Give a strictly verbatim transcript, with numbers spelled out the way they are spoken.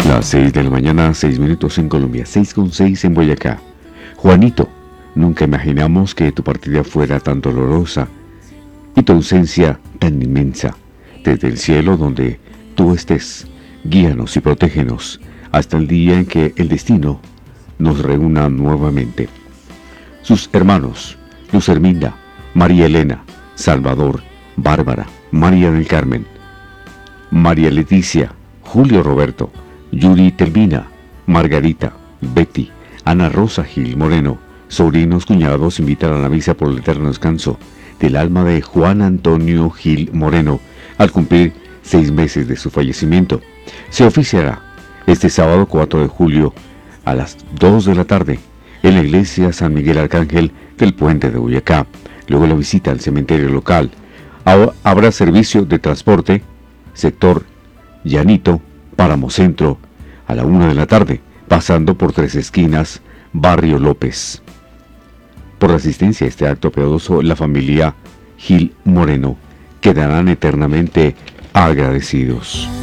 Las seis de la mañana, seis minutos en Colombia, seis con seis en Boyacá. Juanito, nunca imaginamos que tu partida fuera tan dolorosa y tu ausencia tan inmensa. Desde el cielo donde tú estés, guíanos y protégenos hasta el día en que el destino nos reúna nuevamente. Sus hermanos, Luz Herminda, María Elena, Salvador, Bárbara, María del Carmen, María Leticia, Julio Roberto, Yuri Telvina, Margarita, Betty, Ana Rosa Gil Moreno, sobrinos, cuñados, invitan a la misa por el eterno descanso del alma de Juan Antonio Gil Moreno al cumplir seis meses de su fallecimiento. Se oficiará este sábado cuatro de julio a las dos de la tarde en la iglesia San Miguel Arcángel del Puente de Boyacá. Luego la visita al cementerio local. Habrá servicio de transporte, sector Llanito, Páramo Centro, a la una de la tarde, pasando por Tres Esquinas, Barrio López. Por la asistencia a este acto piadoso, la familia Gil Moreno quedarán eternamente agradecidos.